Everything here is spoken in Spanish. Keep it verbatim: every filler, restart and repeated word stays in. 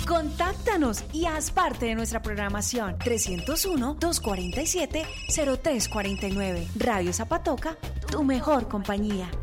Contáctanos y haz parte de nuestra programación. trescientos uno, doscientos cuarenta y siete, cero tres cuarenta y nueve. Radio Zapatoca, tu mejor compañía.